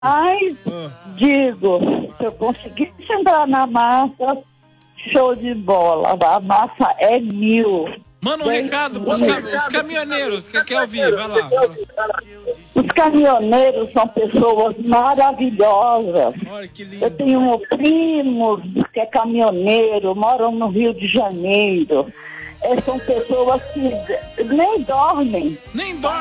Mas, digo, se eu conseguisse entrar na massa, show de bola. A massa é 1000. Manda um recado pros caminhoneiros. Quer ouvir? Vai lá. Os caminhoneiros são pessoas maravilhosas. Olha que lindo. Eu tenho primos que é caminhoneiro, moram no Rio de Janeiro. São pessoas que nem dormem. Nem dorme.